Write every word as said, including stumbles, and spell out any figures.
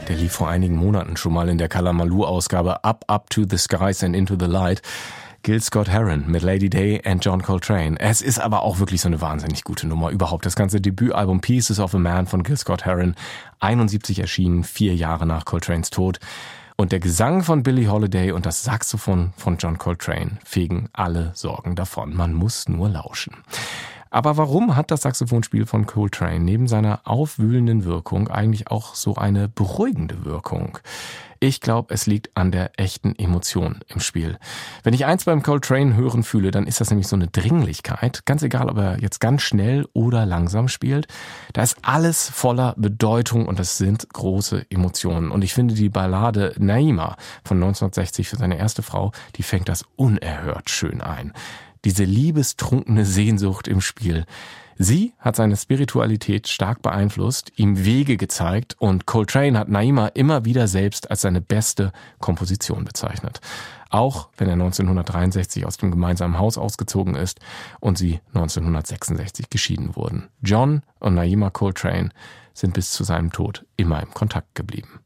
Der lief vor einigen Monaten schon mal in der Kalamaloo-Ausgabe Up, Up to the Skies and Into the Light. Gil Scott-Heron mit Lady Day and John Coltrane. Es ist aber auch wirklich so eine wahnsinnig gute Nummer. Überhaupt das ganze Debütalbum Pieces of a Man von Gil Scott-Heron, einundsiebzig erschienen, vier Jahre nach Coltranes Tod. Und der Gesang von Billie Holiday und das Saxophon von John Coltrane fegen alle Sorgen davon. Man muss nur lauschen. Aber warum hat das Saxophonspiel von Coltrane neben seiner aufwühlenden Wirkung eigentlich auch so eine beruhigende Wirkung? Ich glaube, es liegt an der echten Emotion im Spiel. Wenn ich eins beim Coltrane hören fühle, dann ist das nämlich so eine Dringlichkeit. Ganz egal, ob er jetzt ganz schnell oder langsam spielt. Da ist alles voller Bedeutung und es sind große Emotionen. Und ich finde die Ballade Naima von neunzehnhundertsechzig für seine erste Frau, die fängt das unerhört schön ein. Diese liebestrunkene Sehnsucht im Spiel. Sie hat seine Spiritualität stark beeinflusst, ihm Wege gezeigt und Coltrane hat Naima immer wieder selbst als seine beste Komposition bezeichnet. Auch wenn er neunzehnhundertdreiundsechzig aus dem gemeinsamen Haus ausgezogen ist und sie neunzehnhundertsechsundsechzig geschieden wurden. John und Naima Coltrane sind bis zu seinem Tod immer im Kontakt geblieben.